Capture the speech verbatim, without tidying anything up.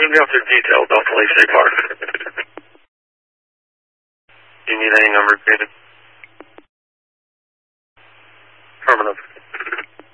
we're going to go through details. Definitely stay part. Do you need any numbers, David?